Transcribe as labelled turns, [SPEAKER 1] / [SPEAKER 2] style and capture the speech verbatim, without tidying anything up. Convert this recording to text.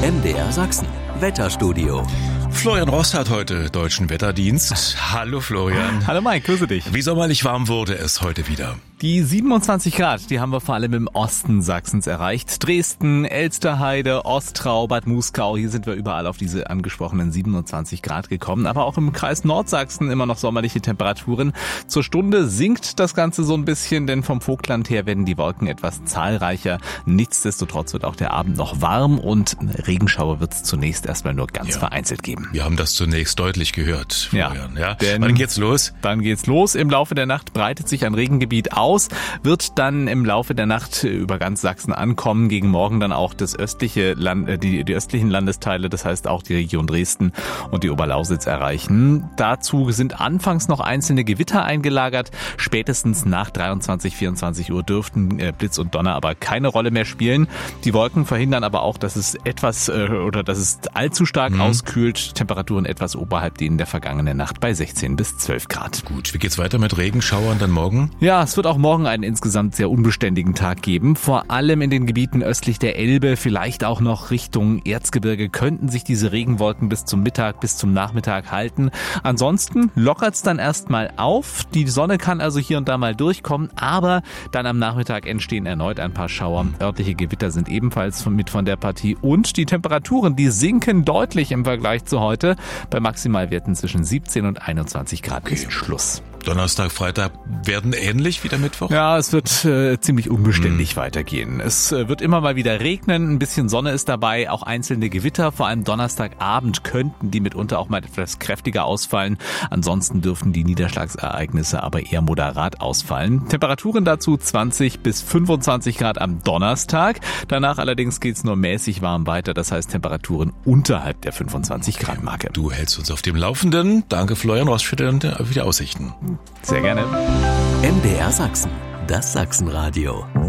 [SPEAKER 1] M D R Sachsen, Wetterstudio.
[SPEAKER 2] Florian Rost hat heute deutschen Wetterdienst. Hallo Florian.
[SPEAKER 3] Hallo Mike, grüße dich.
[SPEAKER 2] Wie sommerlich warm wurde es heute wieder?
[SPEAKER 3] Die siebenundzwanzig Grad, die haben wir vor allem im Osten Sachsens erreicht. Dresden, Elsterheide, Ostrau, Bad Muskau, hier sind wir überall auf diese angesprochenen siebenundzwanzig Grad gekommen. Aber auch im Kreis Nordsachsen immer noch sommerliche Temperaturen. Zur Stunde sinkt das Ganze so ein bisschen, denn vom Vogtland her werden die Wolken etwas zahlreicher. Nichtsdestotrotz wird auch der Abend noch warm und Regenschauer wird es zunächst erstmal nur ganz ja. vereinzelt geben.
[SPEAKER 2] Wir haben das zunächst deutlich gehört, Florian. Ja,
[SPEAKER 3] ja.
[SPEAKER 2] Wann geht's los?
[SPEAKER 3] Dann geht's los. Im Laufe der Nacht breitet sich ein Regengebiet aus, wird dann im Laufe der Nacht über ganz Sachsen ankommen. Gegen Morgen dann auch das östliche Land, die, die östlichen Landesteile, das heißt auch die Region Dresden und die Oberlausitz erreichen. Dazu sind anfangs noch einzelne Gewitter eingelagert. Spätestens nach dreiundzwanzig, vierundzwanzig Uhr dürften äh, Blitz und Donner aber keine Rolle mehr spielen. Die Wolken verhindern aber auch, dass es etwas äh, oder dass es allzu stark mhm. auskühlt. Temperaturen etwas oberhalb denen der vergangenen Nacht bei sechzehn bis zwölf Grad.
[SPEAKER 2] Gut, wie geht's weiter mit Regenschauern dann morgen?
[SPEAKER 3] Ja, es wird auch morgen einen insgesamt sehr unbeständigen Tag geben. Vor allem in den Gebieten östlich der Elbe, vielleicht auch noch Richtung Erzgebirge könnten sich diese Regenwolken bis zum Mittag, bis zum Nachmittag halten. Ansonsten lockert's dann erstmal auf. Die Sonne kann also hier und da mal durchkommen, aber dann am Nachmittag entstehen erneut ein paar Schauer. Örtliche Gewitter sind ebenfalls mit von der Partie und die Temperaturen, die sinken deutlich im Vergleich zu heute. Bei Maximalwerten zwischen siebzehn und einundzwanzig Grad okay. ist Schluss.
[SPEAKER 2] Donnerstag, Freitag werden ähnlich wie der Mittwoch?
[SPEAKER 3] Ja, es wird äh, ziemlich unbeständig hm. weitergehen. Es äh, wird immer mal wieder regnen, ein bisschen Sonne ist dabei, auch einzelne Gewitter. Vor allem Donnerstagabend könnten die mitunter auch mal etwas kräftiger ausfallen. Ansonsten dürfen die Niederschlagsereignisse aber eher moderat ausfallen. Temperaturen dazu zwanzig bis fünfundzwanzig Grad am Donnerstag. Danach allerdings geht's nur mäßig warm weiter, das heißt Temperaturen unterhalb der fünfundzwanzig Grad Marke.
[SPEAKER 2] Du hältst uns auf dem Laufenden. Danke Florian Rost für die Aussichten.
[SPEAKER 3] Sehr gerne.
[SPEAKER 1] M D R Sachsen, das Sachsenradio.